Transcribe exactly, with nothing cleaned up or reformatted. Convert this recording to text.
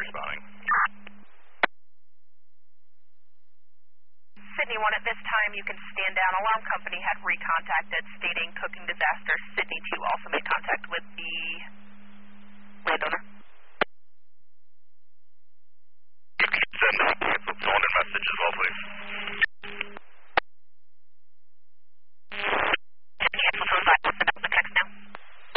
responding. Sydney one, at this time you can stand down. Alarm company had recontacted stating cooking disaster. Sydney two also made contact with the